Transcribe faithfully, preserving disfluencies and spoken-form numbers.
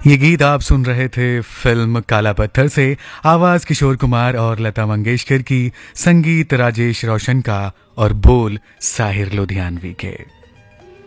ये गीत आप सुन रहे थे फिल्म काला पत्थर से। आवाज किशोर कुमार और लता मंगेशकर की, संगीत राजेश रोशन का और बोल साहिर लुधियानवी के।